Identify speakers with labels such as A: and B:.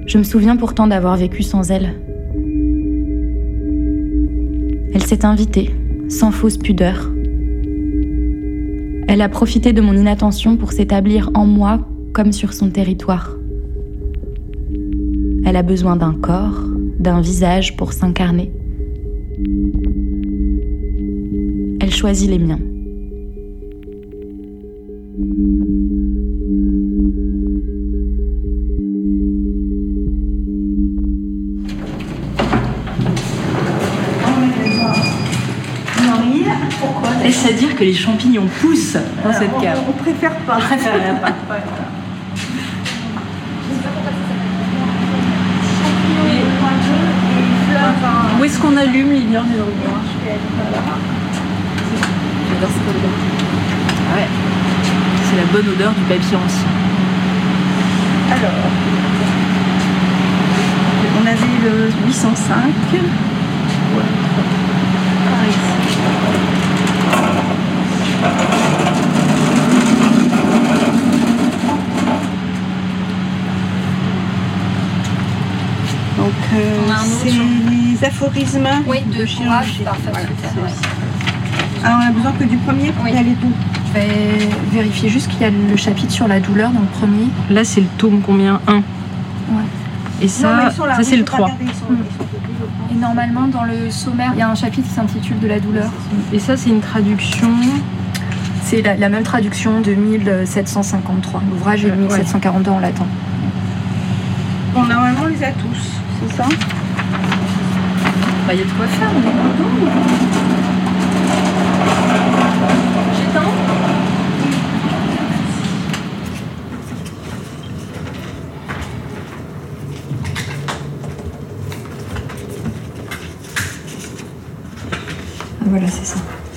A: Je me souviens pourtant d'avoir vécu sans elle. Elle s'est invitée, sans fausse pudeur. Elle a profité de mon inattention pour s'établir en moi comme sur son territoire. Elle a besoin d'un corps, d'un visage pour s'incarner. Elle choisit les miens.
B: Pourquoi ? Est-ce à dire que les champignons poussent dans cette cave ?
C: On préfère pas.
B: Où est-ce qu'on allume, Lilian ? J'adore cette odeur. Ah ouais. C'est la bonne odeur du papier ancien.
C: Alors, on avait le 805. Par ici. Donc, c'est les aphorismes
D: de
C: chirurgie.
D: parfait.
C: Voilà, alors, on a besoin que du premier pour y aller tout.
D: Je vais vérifier juste qu'il y a le chapitre sur la douleur dans le premier.
B: Là, c'est le tome combien ? 1.
D: Ouais.
B: Et ça, ça c'est le 3.
D: Et normalement, dans le sommaire, il y a un chapitre qui s'intitule « De la douleur ».
B: Et ça, c'est une traduction.
D: C'est la même traduction de 1753. L'ouvrage est de 1742 en latin.
C: Bon, normalement, on les a tous, c'est ça ?
D: Bah, il y a de quoi faire, on est content. J'éteins ? Voilà, c'est ça.